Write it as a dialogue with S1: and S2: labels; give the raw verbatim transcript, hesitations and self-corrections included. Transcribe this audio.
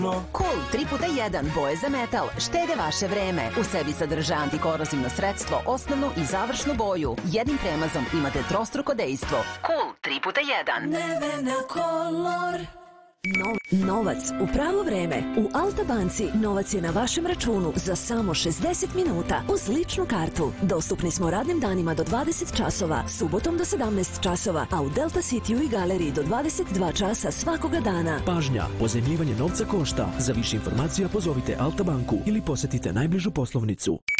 S1: Cool tri puta jedan boje za metal štede vaše vreme. U sebi sadrže antikorozivno sredstvo, osnovnu i završnu boju. Jednim premazom imate trostruko dejstvo. Cool tri puta jedan.
S2: Nevena Color.
S3: No, novac u pravo vreme. U Alta banci novac je na vašem računu za samo šezdeset minuta uz ličnu kartu. Dostupni smo radnim danima do dvadeset časova, subotom do sedamnaest časova, a u Delta Cityu i Galeriji do dvadeset dva časa svakoga dana.
S4: Pažnja, pozajmljivanje novca košta. Za više informacija pozovite Alta banku ili posetite najbližu poslovnicu.